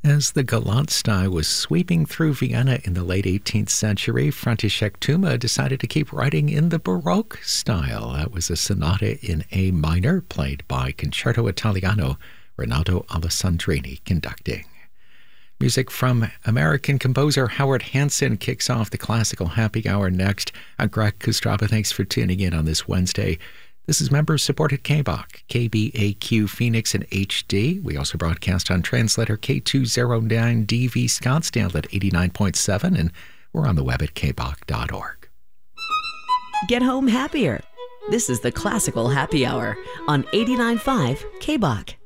As the Galant style was sweeping through Vienna in the late 18th century, František Tuma decided to keep writing in the Baroque style. That was a sonata in A minor, played by Concerto Italiano, Rinaldo Alessandrini conducting. Music from American composer Howard Hanson kicks off the Classical Happy Hour next. I'm Greg Kostraba. Thanks for tuning in on this Wednesday. This is member-supported KBOC, KBAQ Phoenix and HD. We also broadcast on translator K209DV Scottsdale at 89.7, and we're on the web at kbok.org. Get home happier. This is the Classical Happy Hour on 89.5 KBOC.